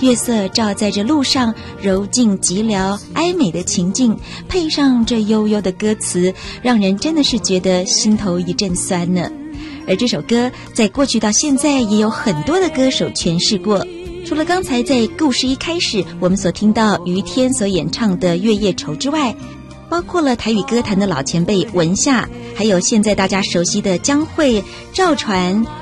月色照在这路上，柔静寂寥哀美的情境，配上这悠悠的歌词，让人真的是觉得心头一阵酸呢。而这首歌在过去到现在也有很多的歌手诠释过，除了刚才在故事一开始我们所听到于天所演唱的《月夜愁》之外，包括了台语歌坛的老前辈文夏，还有现在大家熟悉的江蕙、赵传、